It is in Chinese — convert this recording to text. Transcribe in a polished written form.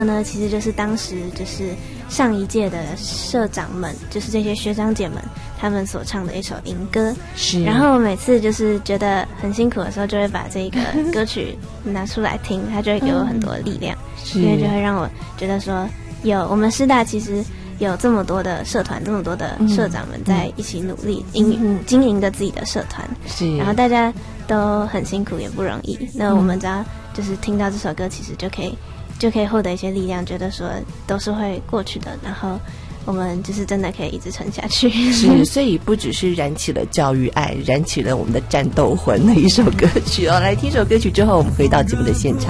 呢，其实就是当时就是上一届的社长们，就是这些学长姐们，他们所唱的一首迎歌。 是。然后我每次就是觉得很辛苦的时候，就会把这个歌曲拿出来听，它就会给我很多力量，因为就会让我觉得说，我们师大其实有这么多的社团，这么多的社长们在一起努力经营着自己的社团， 是。 然后大家都很辛苦，也不容易。那我们只要就是听到这首歌，其实就可以获得一些力量，觉得说都是会过去的，然后我们就是真的可以一直撑下去。 是，所以不只是燃起了教育爱，燃起了我们的战斗魂的一首歌曲哦。来听首歌曲之后，我们回到节目的现场。